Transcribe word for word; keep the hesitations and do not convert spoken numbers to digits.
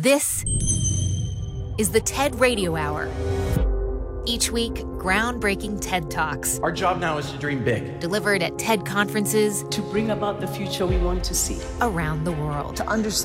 This is the TED Radio Hour. Each week, groundbreaking TED Talks. Our job now is to dream big. Delivered at TED conferences to bring about the future we want to see around the world. To understand